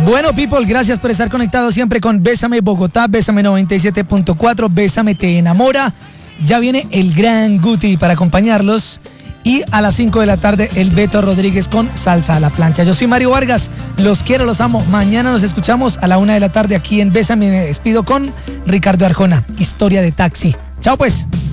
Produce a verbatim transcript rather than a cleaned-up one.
Bueno, people, gracias por estar conectados siempre con Bésame Bogotá, Bésame noventa y siete punto cuatro, Bésame te enamora. Ya viene el gran Guti para acompañarlos. Y a las cinco de la tarde, el Beto Rodríguez con Salsa a la Plancha. Yo soy Mario Vargas, los quiero, los amo. Mañana nos escuchamos a la una de la tarde aquí en Bésame. Me despido con Ricardo Arjona, Historia de Taxi. Chao pues.